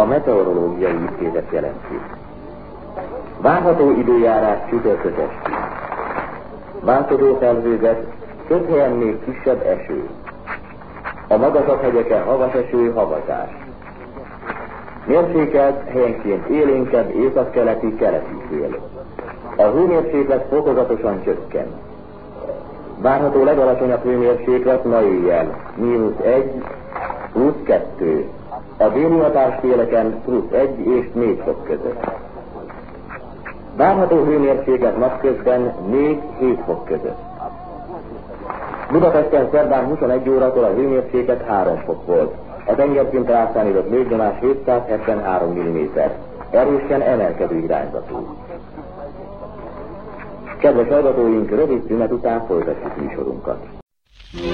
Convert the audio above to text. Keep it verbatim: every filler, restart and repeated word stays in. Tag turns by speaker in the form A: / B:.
A: a meteorológiai intézet jelenti. Várható időjárás csütörtök esti. Változó felhőzet, több helyen még kisebb eső. A magasabb hegyeken havas eső, havazás. Mérsékelt, helyenként élénkebb északkeleti, keleti szél. A hőmérséklet fokozatosan csökken. Várható legalacsonyabb hőmérséklet ma éjjel, mínusz egy, plusz kettő. A déli határszéleken plusz egy és négy fok között. Várható hőmérséklet napközben négy-hét fok között. Budapesten szerdán huszonegy órakor a hőmérséklet három fok volt. A tengerszintre átszámított légnyomás hétszázhetvenhárom milliméter. Erősen emelkedő irányzatú. Kedves hallgatóink, rövid szünet után folytatjuk műsorunkat.